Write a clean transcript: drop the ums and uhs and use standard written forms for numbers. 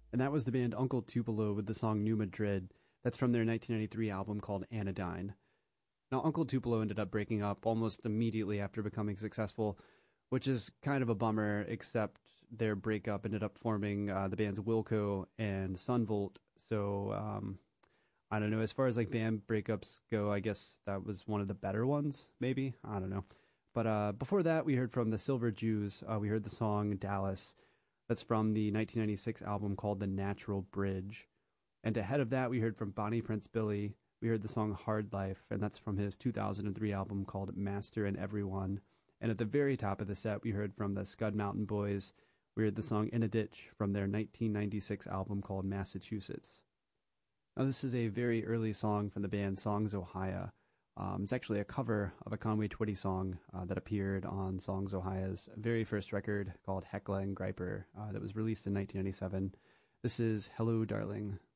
And that was the band Uncle Tupelo with the song New Madrid. That's from their 1993 album called Anodyne. Now, Uncle Tupelo ended up breaking up almost immediately after becoming successful, which is kind of a bummer, except their breakup ended up forming the bands Wilco and Sunvolt. So, I don't know. As far as like band breakups go, I guess that was one of the better ones, maybe. I don't know. But before that, we heard from the Silver Jews. We heard the song Dallas. That's from the 1996 album called The Natural Bridge. And ahead of that, we heard from Bonnie Prince Billy. We heard the song Hard Life, and that's from his 2003 album called Master and Everyone. And at the very top of the set, we heard from the Scud Mountain Boys. We heard the song In a Ditch from their 1996 album called Massachusetts. Now, this is a very early song from the band Songs Ohia. It's actually a cover of a Conway Twitty song that appeared on Songs Ohia's very first record called Heckla and Griper that was released in 1997. This is Hello, Darling.